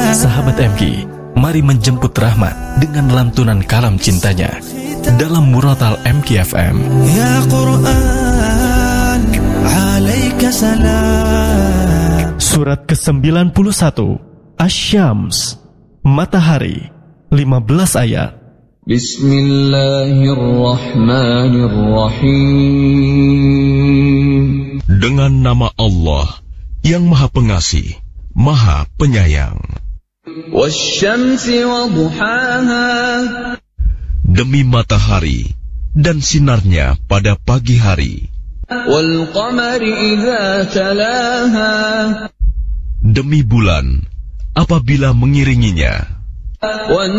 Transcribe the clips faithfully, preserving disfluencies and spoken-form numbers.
Sahabat M K, mari menjemput rahmat dengan lantunan kalam cintanya dalam Muratal M K F M. Ya Quran, alaika salam. Surat ke sembilan puluh satu, Asy-Syams, Matahari, lima belas ayat. Bismillahirrahmanirrahim. Dengan nama Allah yang Maha Pengasih, Maha Penyayang. Wasyamsi wa duhaha. Demi matahari dan sinarnya pada pagi hari. Wal qamari idza talaha. Demi bulan apabila mengiringinya. Wan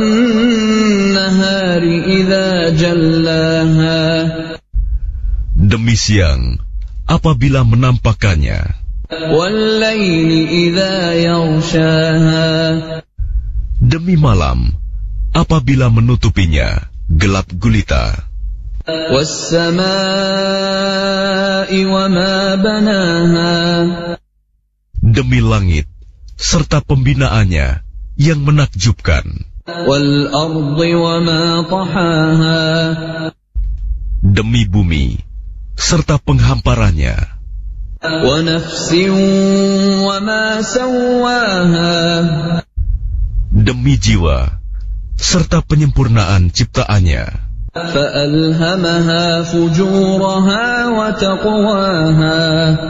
nahari idza jallaha. Demi siang apabila menampakkannya. Wal laili idza yaghshaha. Demi malam apabila menutupinya gelap gulita. Was samaa'i wa ma banaha. Demi langit serta pembinaannya yang menakjubkan. Wal ardi wa ma tahaha. Demi bumi serta penghamparannya. Wa nafsin wa ma sawwaha. Demi jiwa serta penyempurnaan ciptaannya. Fa'alhamaha fujuraha wa taqwaha.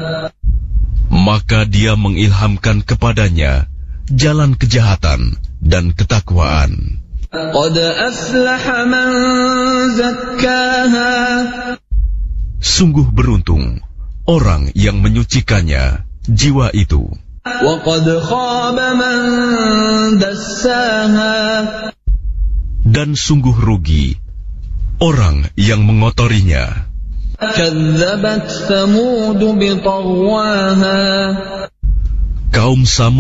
Maka dia mengilhamkan kepadanya jalan kejahatan dan ketakwaan. Qad aflaha man zakkaha. Sungguh beruntung orang yang menyucikannya, jiwa itu. Wa qad khaba man dassaha. Dan sungguh rugi orang yang mengotorinya. Kadzabat Thamud bi tagwaha. Kaum Samud